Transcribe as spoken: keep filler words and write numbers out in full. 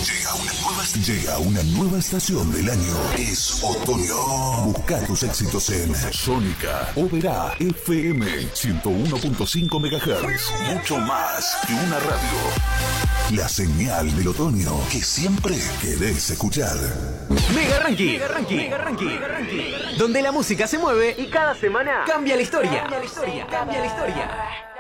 Llega una nueva, llega una nueva estación del año. Es otoño. Busca tus éxitos en Sónica Oberá F M ciento uno punto cinco megahertz. Mucho más que una radio. La señal del otoño que siempre querés escuchar. Mega Ranking, Mega Ranking, Mega Ranking, Mega Ranking, donde la música se mueve y cada semana cambia la historia. Cambia la historia, cambia la historia.